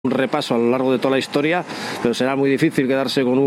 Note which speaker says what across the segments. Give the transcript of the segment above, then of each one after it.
Speaker 1: un repaso a lo largo de toda la historia, pero será muy difícil quedarse con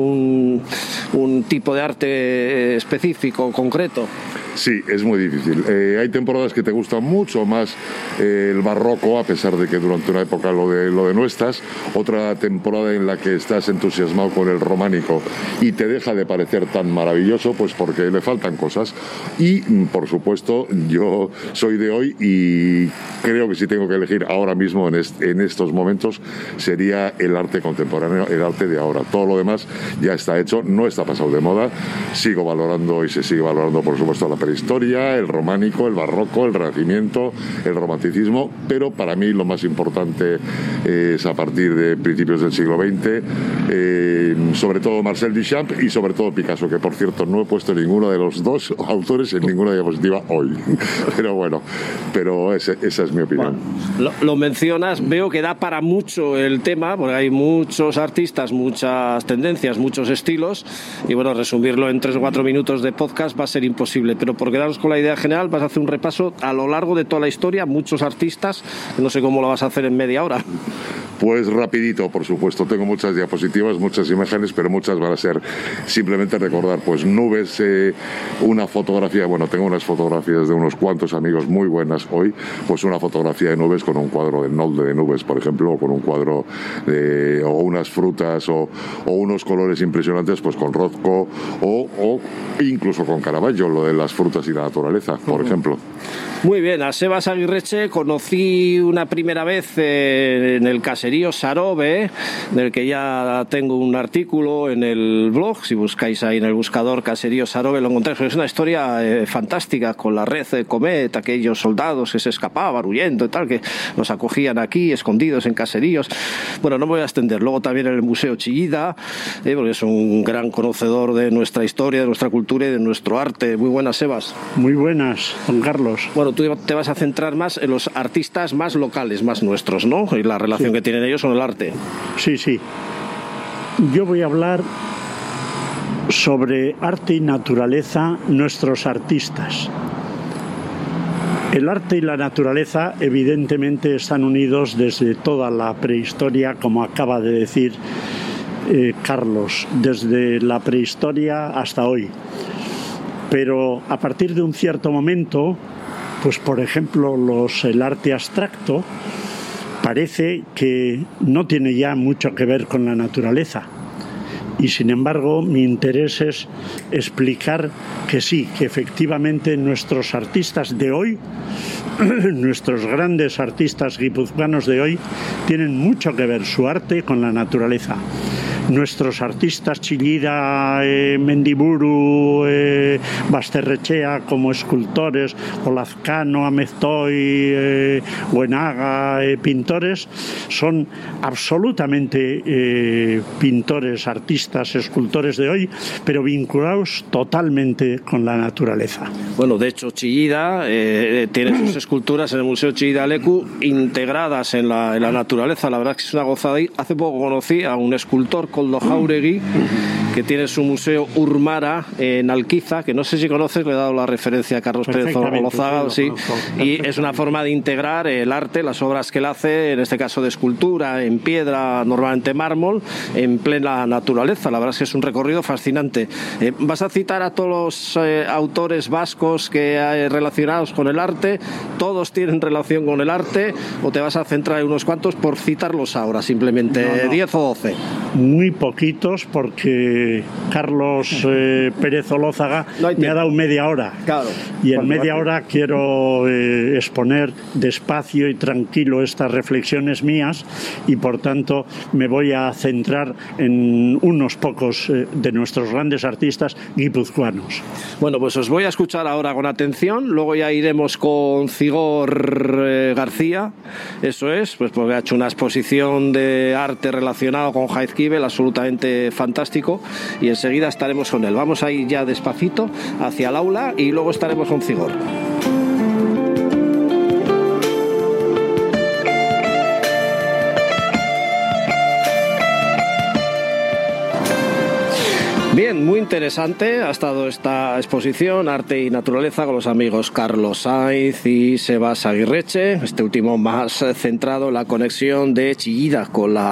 Speaker 1: un tipo de arte específico, concreto.
Speaker 2: Sí, es muy difícil. Hay temporadas que te gustan mucho más el barroco, a pesar de que durante una época lo de no estás. Otra temporada en la que estás entusiasmado con el románico y te deja de parecer tan maravilloso, pues porque le faltan cosas. Y, por supuesto, yo soy de hoy y creo que si tengo que elegir ahora mismo, en estos momentos, sería el arte contemporáneo, el arte de ahora. Todo lo demás ya está hecho, no está pasado de moda. Sigo valorando y se sigue valorando, por supuesto, la prehistoria, el románico, el barroco, el renacimiento, el romanticismo, pero para mí lo más importante es a partir de principios del siglo XX, sobre todo Marcel Duchamp y sobre todo Picasso, que por cierto no he puesto ninguno de los dos autores en ninguna diapositiva hoy, pero bueno, esa es mi opinión.
Speaker 1: Bueno, lo mencionas, veo que da para mucho el tema, porque hay muchos artistas, muchas tendencias, muchos estilos, y bueno, resumirlo en 3 o 4 minutos de podcast va a ser imposible, pero por quedaros con la idea general, vas a hacer un repaso a lo largo de toda la historia, muchos artistas, no sé cómo lo vas a hacer en media hora.
Speaker 2: Pues rapidito, por supuesto, tengo muchas diapositivas, muchas imágenes, pero muchas van a ser simplemente recordar, pues nubes, una fotografía, bueno, tengo unas fotografías de unos cuantos amigos muy buenas hoy, pues una fotografía de nubes con un cuadro de Nolde de nubes, por ejemplo, o con un cuadro o unas frutas o unos colores impresionantes, pues con Rothko o incluso con Caravaggio, lo de las frutas y la naturaleza, por ejemplo.
Speaker 1: Muy bien, a Sebas Aguirreche conocí una primera vez en el caserío Sarobe, del que ya tengo un artículo en el blog. Si buscáis ahí en el buscador caserío Sarobe lo encontráis. Es una historia fantástica, con la red de Comet, aquellos soldados que se escapaban huyendo y tal, que los acogían aquí escondidos en caseríos. Bueno, no me voy a extender. Luego también en el Museo Chillida, porque es un gran conocedor de nuestra historia, de nuestra cultura y de nuestro arte. Muy buenas, Sebas.
Speaker 3: Muy buenas, Juan Carlos.
Speaker 1: Bueno, tú te vas a centrar más en los artistas más locales, más nuestros, ¿no? Y la relación que tienen ellos con el arte.
Speaker 3: Sí, sí. Yo voy a hablar sobre arte y naturaleza, nuestros artistas. El arte y la naturaleza evidentemente están unidos desde toda la prehistoria, como acaba de decir Carlos, desde la prehistoria hasta hoy. Pero a partir de un cierto momento, pues por ejemplo el arte abstracto parece que no tiene ya mucho que ver con la naturaleza. Y sin embargo mi interés es explicar que sí, que efectivamente nuestros artistas de hoy, nuestros grandes artistas guipuzcoanos de hoy, tienen mucho que ver su arte con la naturaleza. Nuestros artistas Chillida, Mendiburu, Basterrechea como escultores, o Lazcano, Ameztoy, Buenaga, pintores, son absolutamente pintores, artistas, escultores de hoy, pero vinculados totalmente con la naturaleza.
Speaker 1: Bueno, de hecho Chillida tiene sus esculturas en el Museo Chillida Leku integradas en la naturaleza. La verdad es que es una gozada. Hace poco conocí a un escultor, Koldo Jauregui, que tiene su museo Urmara en Alquiza, que no sé si conoces, le he dado la referencia a Carlos Pérez Olozaga, sí, y es una forma de integrar el arte, las obras que él hace, en este caso de escultura, en piedra, normalmente mármol, en plena naturaleza. La verdad es que es un recorrido fascinante. ¿Vas a citar a todos los autores vascos que hay relacionados con el arte? ¿Todos tienen relación con el arte? ¿O te vas a centrar en unos cuantos por citarlos ahora, simplemente? No. 10 o 12.
Speaker 3: Muy poquitos, porque Carlos Pérez Olózaga me ha dado media hora.
Speaker 1: Claro.
Speaker 3: Y en media hora quiero exponer despacio y tranquilo estas reflexiones mías, y por tanto me voy a centrar en unos pocos de nuestros grandes artistas guipuzcoanos.
Speaker 1: Bueno, pues os voy a escuchar ahora con atención, luego ya iremos con Cigor García, eso es, pues porque ha hecho una exposición de arte relacionado con Jaizkibel absolutamente fantástico, y enseguida estaremos con él. Vamos a ir ya despacito hacia el aula y luego estaremos con Cigor. Bien, muy interesante ha estado esta exposición Arte y Naturaleza con los amigos Carlos Sainz y Sebas Aguirreche, este último más centrado en la conexión de Chillida con la